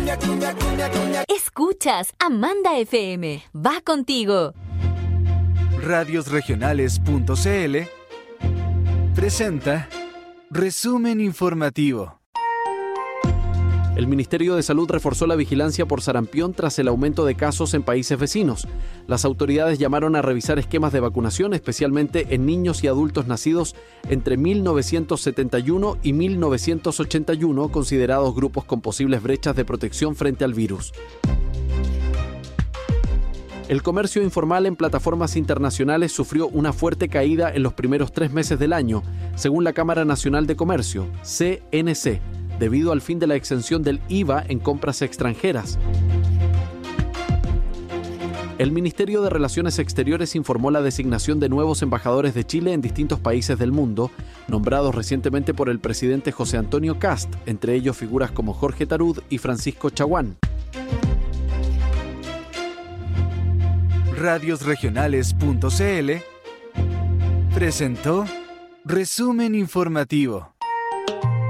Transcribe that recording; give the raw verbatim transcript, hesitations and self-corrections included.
cumbia, cumbia, cumbia, cumbia. Escuchas Amanda F M. Va contigo. radios regionales punto c l presenta Resumen Informativo. El Ministerio de Salud reforzó la vigilancia por sarampión tras el aumento de casos en países vecinos. Las autoridades llamaron a revisar esquemas de vacunación, especialmente en niños y adultos nacidos entre mil novecientos setenta y uno y mil novecientos ochenta y uno, considerados grupos con posibles brechas de protección frente al virus. El comercio informal en plataformas internacionales sufrió una fuerte caída en los primeros tres meses del año, según la Cámara Nacional de Comercio, C N C, debido al fin de la exención del I V A en compras extranjeras. El Ministerio de Relaciones Exteriores informó la designación de nuevos embajadores de Chile en distintos países del mundo, nombrados recientemente por el presidente José Antonio Kast, entre ellos figuras como Jorge Tarud y Francisco Chaguán. radios regionales punto c l presentó Resumen Informativo.